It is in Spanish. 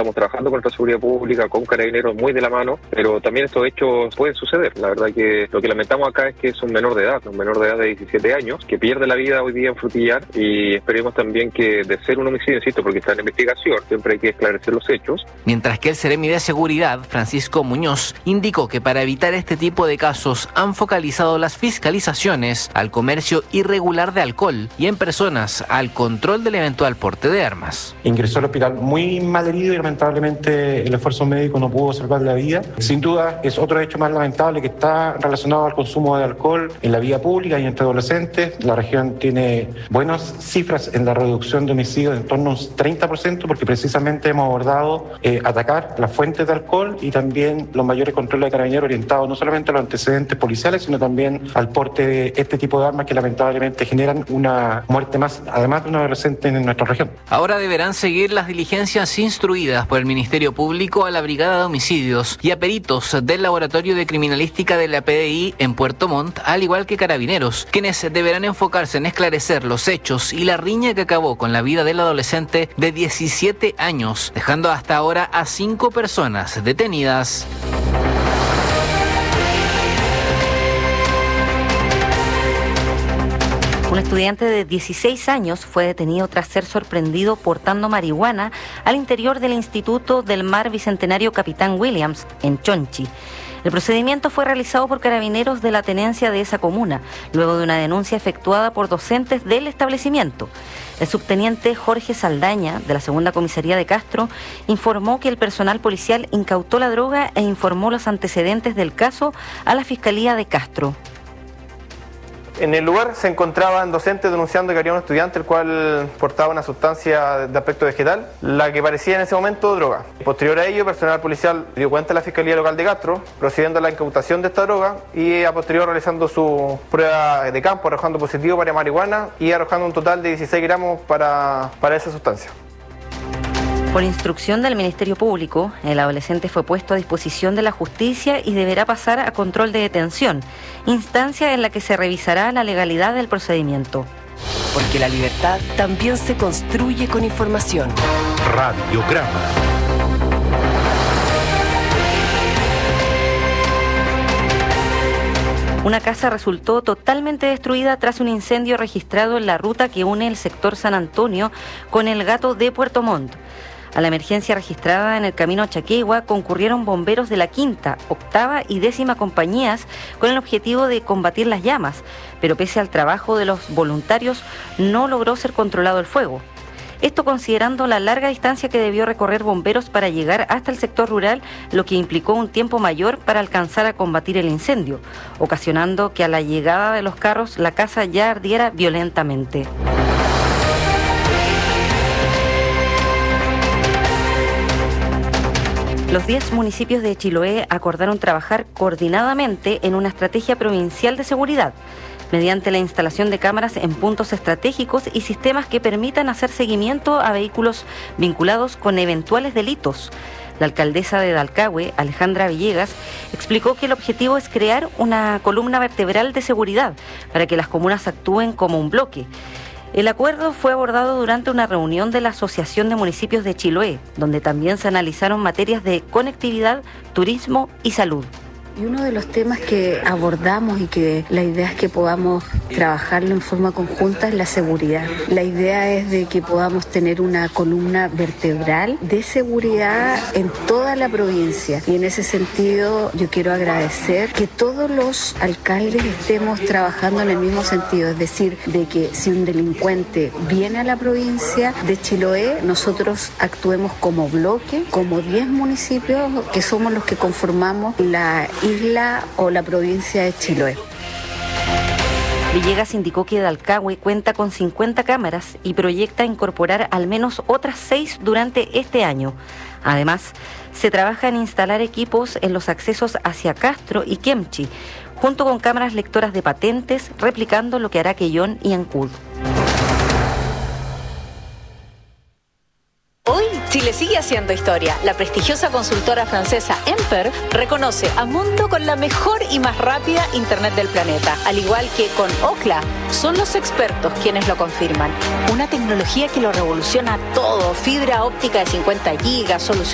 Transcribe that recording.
estamos trabajando con nuestra seguridad pública, con Carabineros muy de la mano, pero también estos hechos pueden suceder. La verdad que lo que lamentamos acá es que es un menor de edad de 17 años, que pierde la vida hoy día en Frutillar, y esperemos también que de ser un homicidio, insisto, porque está en investigación, siempre hay que esclarecer los hechos. Mientras que el Seremi de Seguridad, Francisco Muñoz, indicó que para evitar este tipo de casos han focalizado las fiscalizaciones al comercio irregular de alcohol y en personas al control del eventual porte de armas. Ingresó al hospital muy mal herido y lamentablemente el esfuerzo médico no pudo salvar la vida. Sin duda es otro hecho más lamentable que está relacionado al consumo de alcohol en la vía pública y entre adolescentes. La región tiene buenas cifras en la reducción de homicidios, en torno a un 30%, porque precisamente hemos abordado atacar las fuentes de alcohol y también los mayores controles de Carabineros orientados no solamente a los antecedentes policiales, sino también al porte de este tipo de armas que lamentablemente generan una muerte más, además de un adolescente en nuestra región. Ahora deberán seguir las diligencias instruidas por el Ministerio Público a la Brigada de Homicidios y a peritos del Laboratorio de Criminalística de la PDI en Puerto Montt, al igual que Carabineros, quienes deberán enfocarse en esclarecer los hechos y la riña que acabó con la vida del adolescente de 17 años, dejando hasta ahora a 5 personas detenidas. Un estudiante de 16 años fue detenido tras ser sorprendido portando marihuana al interior del Instituto del Mar Bicentenario Capitán Williams, en Chonchi. El procedimiento fue realizado por Carabineros de la tenencia de esa comuna, luego de una denuncia efectuada por docentes del establecimiento. El subteniente Jorge Saldaña, de la Segunda Comisaría de Castro, informó que el personal policial incautó la droga e informó los antecedentes del caso a la Fiscalía de Castro. En el lugar se encontraban docentes denunciando que había un estudiante el cual portaba una sustancia de aspecto vegetal, la que parecía en ese momento droga. Posterior a ello, personal policial dio cuenta a la Fiscalía Local de Castro, procediendo a la incautación de esta droga y a posterior realizando su prueba de campo, arrojando positivo para marihuana y arrojando un total de 16 gramos para esa sustancia. Por instrucción del Ministerio Público, el adolescente fue puesto a disposición de la justicia y deberá pasar a control de detención, instancia en la que se revisará la legalidad del procedimiento. Porque la libertad también se construye con información. Radiograma. Una casa resultó totalmente destruida tras un incendio registrado en la ruta que une el sector San Antonio con el Gato de Puerto Montt. A la emergencia registrada en el camino a Chaquegua concurrieron bomberos de la 5ª, 8ª y 10ª compañías con el objetivo de combatir las llamas, pero pese al trabajo de los voluntarios no logró ser controlado el fuego. Esto considerando la larga distancia que debió recorrer bomberos para llegar hasta el sector rural, lo que implicó un tiempo mayor para alcanzar a combatir el incendio, ocasionando que a la llegada de los carros la casa ya ardiera violentamente. Los 10 municipios de Chiloé acordaron trabajar coordinadamente en una estrategia provincial de seguridad, mediante la instalación de cámaras en puntos estratégicos y sistemas que permitan hacer seguimiento a vehículos vinculados con eventuales delitos. La alcaldesa de Dalcahue, Alejandra Villegas, explicó que el objetivo es crear una columna vertebral de seguridad para que las comunas actúen como un bloque. El acuerdo fue abordado durante una reunión de la Asociación de Municipios de Chiloé, donde también se analizaron materias de conectividad, turismo y salud. Y uno de los temas que abordamos y que la idea es que podamos trabajarlo en forma conjunta es la seguridad. La idea es de que podamos tener una columna vertebral de seguridad en toda la provincia. Y en ese sentido yo quiero agradecer que todos los alcaldes estemos trabajando en el mismo sentido. Es decir, de que si un delincuente viene a la provincia de Chiloé, nosotros actuemos como bloque, como 10 municipios que somos los que conformamos la isla o la provincia de Chiloé. Villegas indicó que Dalcahue cuenta con 50 cámaras y proyecta incorporar al menos otras 6 durante este año. Además, se trabaja en instalar equipos en los accesos hacia Castro y Kemchi, junto con cámaras lectoras de patentes, replicando lo que hará Quellón y Ancud. Hoy, Chile sigue haciendo historia. La prestigiosa consultora francesa Emper reconoce a Mundo con la mejor y más rápida Internet del planeta. Al igual que con Ookla, son los expertos quienes lo confirman. Una tecnología que lo revoluciona todo. Fibra óptica de 50 gigas, solución